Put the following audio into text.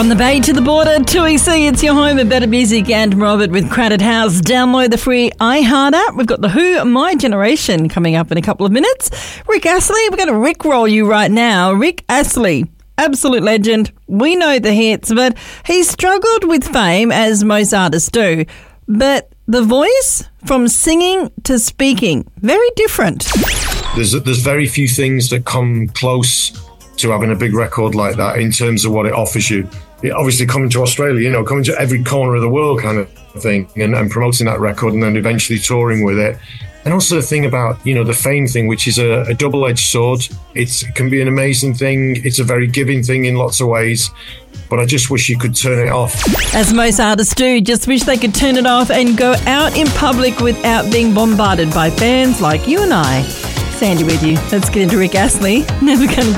From the Bay to the border, 2EC, it's your home of better music and Robert with Crowded House. Download the free iHeart app. We've got The Who, My Generation coming up in a couple of minutes. Rick Astley, we're going to rickroll you right now. Rick Astley, absolute legend. We know the hits, but he's struggled with fame, as most artists do. But the voice, from singing to speaking, very different. There's very few things that come close to having a big record like that in terms of what it offers you. Obviously coming to Australia, coming to every corner of the world kind of thing and promoting that record and then eventually touring with it. And also the thing about, the fame thing, which is a double-edged sword. It can be an amazing thing. It's a very giving thing in lots of ways. But I just wish you could turn it off. As most artists do, just wish they could turn it off and go out in public without being bombarded by fans like you and I. Sandy with you. Let's get into Rick Astley. Never gonna